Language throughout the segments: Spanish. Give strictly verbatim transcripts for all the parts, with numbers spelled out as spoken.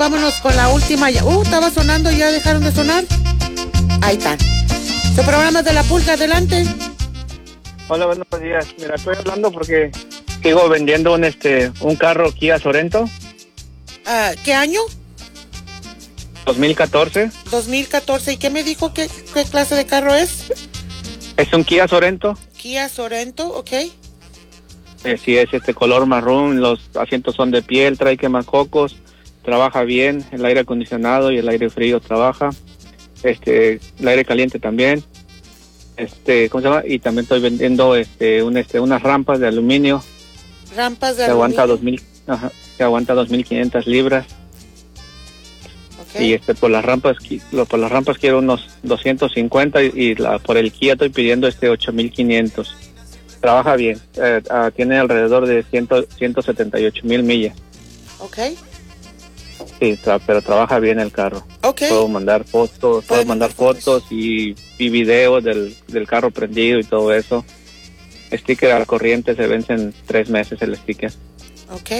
vámonos con la última. Uh, estaba sonando, ya dejaron de sonar. Ahí están. Su programa de la Pulga, adelante. Hola, buenos días. Mira, estoy hablando porque sigo vendiendo un este un carro Kia Sorento. Uh, ¿Qué año? dos mil catorce. dos mil catorce. ¿Y qué me dijo? ¿Qué, qué clase de carro es? Es un Kia Sorento. Kia Sorento, ok. Eh, sí, es este color marrón, los asientos son de piel, trae quemacocos, trabaja bien, el aire acondicionado y el aire frío trabaja, este, el aire caliente también, este, ¿cómo se llama? Y también estoy vendiendo este, un, este, unas rampas de aluminio. Rampas de que aluminio. Aguanta dos mil, ajá, que aguanta dos mil quinientas libras. Okay. Y este, por las rampas, lo, por las rampas quiero unos doscientos cincuenta y, y la, por el Kia estoy pidiendo este ocho mil quinientos. Trabaja bien, eh, uh, tiene alrededor de ciento setenta y ocho mil millas. Ok. Sí, tra pero trabaja bien el carro. Ok. Puedo mandar fotos, puedo mandar fotos, fotos y, y videos del, del carro prendido y todo eso. Sticker al corriente, se vence en tres meses el sticker. Ok.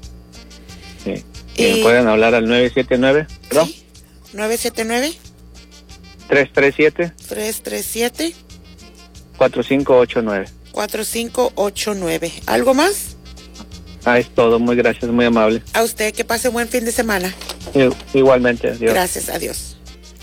Sí. Y me pueden hablar al nueve siete nueve, ¿no? Sí. nueve siete nueve. tres tres siete. tres tres siete. cuatro cinco ocho nueve. cuatro cinco ocho nueve. ¿Algo más? Ah, es todo. Muy gracias, muy amable. A usted, que pase buen fin de semana. Igualmente, adiós. Gracias, adiós.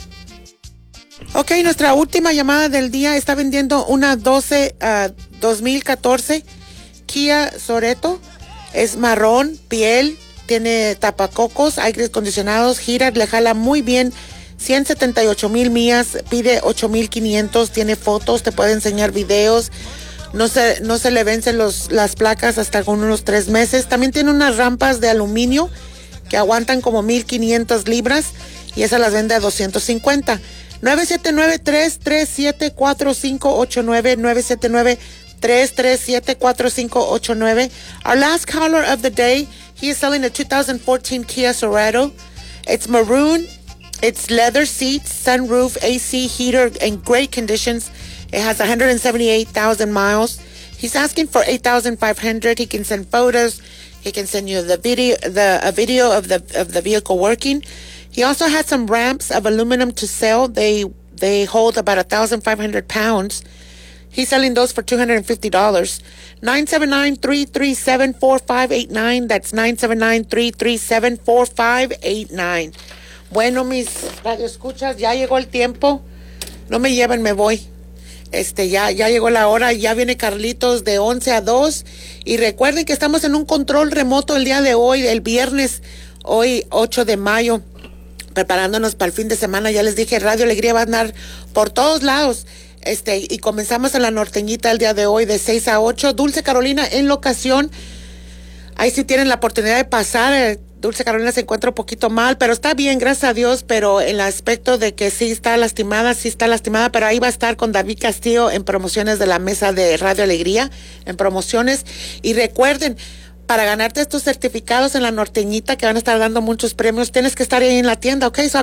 Ok, nuestra última llamada del día está vendiendo una doce, uh, dos mil catorce Kia Sorento. Es marrón, piel, tiene tapacocos, aires acondicionados, gira, le jala muy bien. ciento setenta y ocho mil millas, pide ocho mil quinientos, tiene fotos, te puede enseñar videos. No se, no se le vencen los, las placas hasta con unos tres meses. También tiene unas rampas de aluminio que aguantan como mil quinientas libras y esas las vende a doscientos cincuenta. nueve siete nueve, tres tres siete, cuatro cinco ocho nueve, nueve siete nueve, tres tres siete, cuatro cinco ocho nueve. Our last caller of the day, he is selling a two thousand fourteen Kia Sorento. It's maroon, it's leather seats, sunroof, A C, heater, in great conditions. It has one hundred seventy-eight thousand miles. He's asking for eight thousand five hundred. He can send photos. He can send you the video, the a video of the of the vehicle working. He also has some ramps of aluminum to sell. They they hold about one thousand five hundred pounds. He's selling those for two hundred fifty dollars. nine seven nine, three three seven, four five eight nine. That's nine seven nine, three three seven, four five eight nine. Bueno, mis radioescuchas, ya llegó el tiempo. No me lleven, me voy. Este, ya, ya llegó la hora, ya viene Carlitos de once a dos. Y recuerden que estamos en un control remoto el día de hoy, el viernes, hoy ocho de mayo, preparándonos para el fin de semana. Ya les dije, Radio Alegría va a andar por todos lados. Este, y comenzamos en la norteñita el día de hoy de seis a ocho. Dulce Carolina en locación. Ahí sí tienen la oportunidad de pasar. Eh, Dulce Carolina se encuentra un poquito mal, pero está bien, gracias a Dios, pero en el aspecto de que sí está lastimada, sí está lastimada, pero ahí va a estar con David Castillo en promociones de la mesa de Radio Alegría, en promociones. Y recuerden, para ganarte estos certificados en la norteñita que van a estar dando muchos premios, tienes que estar ahí en la tienda, ¿ok? So